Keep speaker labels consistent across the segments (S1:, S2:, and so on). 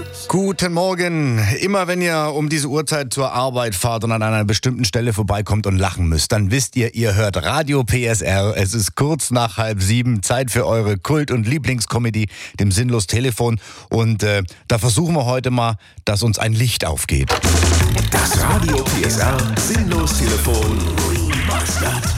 S1: Guten Morgen. Immer wenn ihr um diese Uhrzeit zur Arbeit fahrt und an einer bestimmten Stelle vorbeikommt und lachen müsst, dann wisst ihr hört Radio PSR. Es ist kurz nach 6:30, Zeit für eure Kult- und Lieblingscomedy, dem Sinnlos Telefon. Und da versuchen wir heute mal, dass uns ein Licht aufgeht.
S2: Das Radio PSR Sinnlos Telefon Remastered.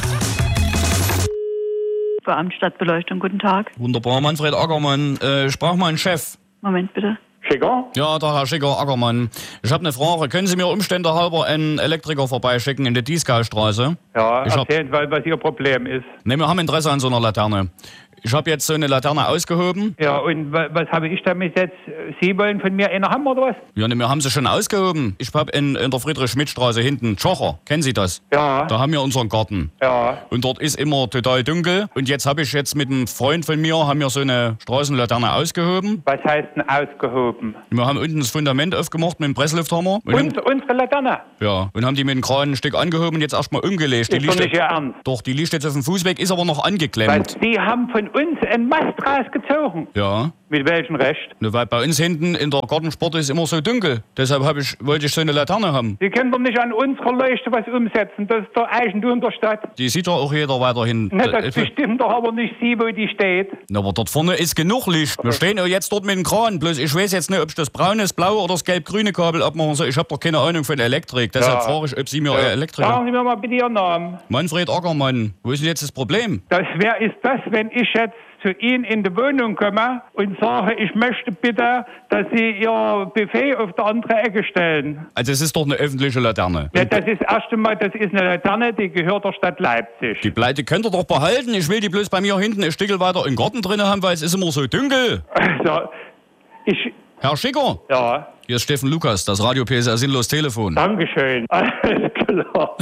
S3: Beamt Stadtbeleuchtung, guten Tag.
S4: Wunderbar, Manfred Ackermann. Ich brauche mal einen Chef.
S3: Moment bitte.
S5: Schicker?
S4: Ja, der Herr Schicker Ackermann. Ich habe eine Frage. Können Sie mir Umstände halber einen Elektriker vorbeischicken in der Dieskaustraße?
S5: Ja,
S4: Ich hab-
S5: erzählen, was Ihr Problem ist.
S4: Ne, wir haben Interesse an so einer Laterne. Ich habe jetzt so eine Laterne ausgehoben.
S5: Ja, und was habe ich damit jetzt? Sie wollen von mir eine haben oder was?
S4: Ja, ne, wir haben sie schon ausgehoben. Ich habe in der Friedrich-Schmidt-Straße hinten, Tschocher, kennen Sie das?
S5: Ja,
S4: Da haben wir unseren Garten.
S5: ja.
S4: Und dort ist immer total dunkel. Und jetzt habe ich mit einem Freund von mir, haben wir so eine Straßenlaterne ausgehoben.
S5: Was heißt denn ausgehoben?
S4: Wir haben unten das Fundament aufgemacht mit dem Presslufthammer.
S5: Und unsere Laterne?
S4: Ja, und haben die mit dem Kran ein Stück angehoben und jetzt erstmal umgelegt.
S5: Ist doch nicht Ihr Ernst.
S4: Doch, die liegt jetzt auf dem Fußweg, ist aber noch angeklemmt.
S5: Weil Sie haben von uns einen Mast rausgezogen.
S4: Ja,
S5: Mit welchem Recht?
S4: ne, weil bei uns hinten in der Gartensport ist immer so dunkel. Deshalb wollte ich so eine Laterne haben.
S5: Sie können doch nicht an unserer Leuchte was umsetzen. Das ist doch Eigentum der Stadt.
S4: Die sieht doch auch jeder weiterhin.
S5: Ne, das bestimmt doch aber nicht Sie, wo die steht.
S4: Na, aber dort vorne ist genug Licht. Wir stehen ja jetzt dort mit dem Kran. Bloß ich weiß jetzt nicht, ob ich das braune, das blaue oder das gelb-grüne Kabel abmachen soll. Ich habe doch keine Ahnung von Elektrik. Deshalb frage ich, ob Sie mir Elektriker...
S5: Sagen Sie mir mal bitte Ihren Namen.
S4: Manfred Ackermann, wo ist denn jetzt das Problem?
S5: Wer ist das, wenn ich jetzt zu Ihnen in die Wohnung komme und sage, ich möchte bitte, dass Sie Ihr Buffet auf der andere Ecke stellen?
S4: Also es ist doch eine öffentliche Laterne.
S5: Ja, das ist erst einmal, das ist eine Laterne, die gehört der Stadt Leipzig.
S4: Die Pleite könnt ihr doch behalten. Ich will die bloß bei mir hinten ein Stückel weiter im Garten drin haben, weil es ist immer so dunkel.
S5: Also,
S4: Herr Schicker,
S5: ja,
S4: hier ist Steffen Lukas, das Radio PSR Sinnlos Telefon.
S5: Dankeschön. Alles klar.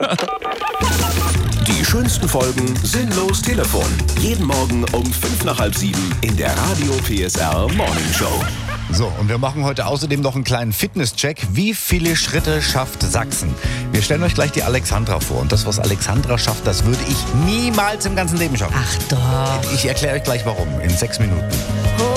S2: Die schönsten Folgen Sinnlos Telefon. Jeden Morgen um 6:55 in der Radio PSR Morning Show.
S1: So, und wir machen heute außerdem noch einen kleinen Fitnesscheck. Wie viele Schritte schafft Sachsen? Wir stellen euch gleich die Alexandra vor. Und das, was Alexandra schafft, das würde ich niemals im ganzen Leben schaffen.
S6: Ach doch.
S1: Ich erkläre euch gleich warum, in 6 Minuten.